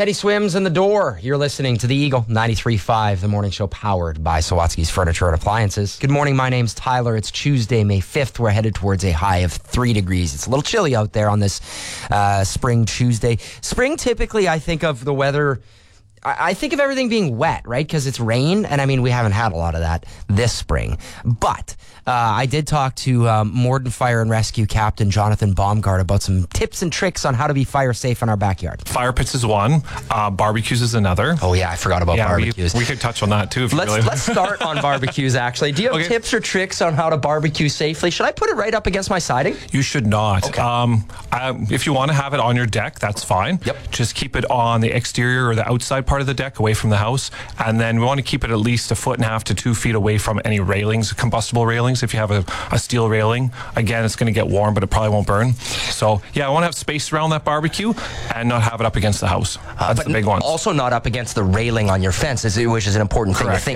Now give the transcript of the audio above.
Teddy Swims in the door. You're listening to The Eagle 93.5, the morning show powered by Sawatsky's Furniture and Appliances. Good morning. My name's Tyler. It's Tuesday, May 5th. We're headed towards a high of 3 degrees. It's a little chilly out there on this spring Tuesday. Spring, typically, I think of the weather... I think of everything being wet, right? Because it's rain, and I mean, we haven't had a lot of that this spring. But I did talk to Morden Fire and Rescue Captain Jonathan Baumgart about some tips and tricks on how to be fire safe in our backyard. Fire pits is one, barbecues is another. Oh yeah, I forgot about barbecues. We could touch on that too. Let's start on barbecues. Actually, do you have tips or tricks on how to barbecue safely? Should I put it right up against my siding? You should not. Okay. If you want to have it on your deck, that's fine. Yep. Just keep it on the exterior or the outside part of the deck, away from the house, and then we want to keep it at least 1.5 to 2 feet away from any railings, combustible railings. If you have a steel railing, again, it's going to get warm, but it probably won't burn. So yeah, I want to have space around that barbecue and not have it up against the house. That's the big one. Also not up against the railing on your fence, which is an important thing to think